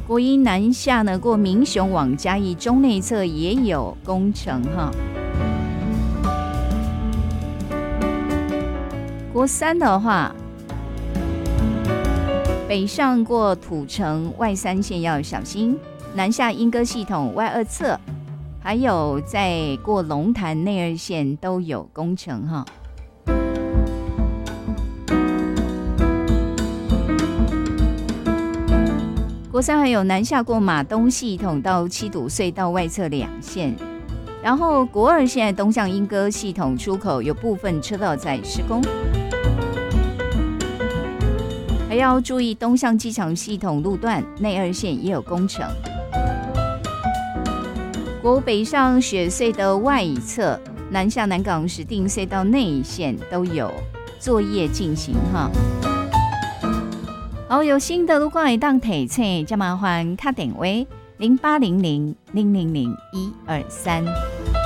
国一南下呢，过民雄往嘉义中内侧也有工程哈。国三的话，北上过土城外三线要小心，南下莺歌系统外二侧，还有在过龙潭内二线都有工程哈。国三还有南下过马东系统到七堵隧道外侧两线，然后国二现在东向莺歌系统出口有部分车道在施工，还要注意东向机场系统路段内二线也有工程。国五北上雪隧的外一侧，南下南港石碇隧道内线都有作业进行哈。好，有新的路况会当提醒，就麻烦打电话0800000123。